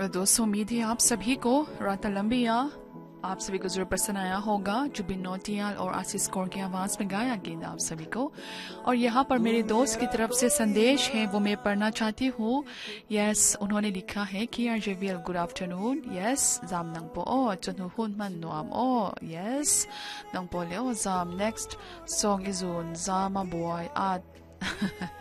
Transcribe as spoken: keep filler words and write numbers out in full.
दोस्तों उम्मीद है आप सभी को रात लंबिया आप सभी को जरूर पसंद आया होगा। जुबिन नौटियाल और आशीष कौर की आवाज में गाया गीत आप सभी को। और यहाँ पर मेरे दोस्त की तरफ से संदेश है, वो मैं पढ़ना चाहती हूँ। यस, उन्होंने लिखा है कि आरजेवीएल गुड आफ्टरनून। यस, जाम नंग po o चनुहुन man nuam o. Yes, nang po leo zam next song is un zama boy at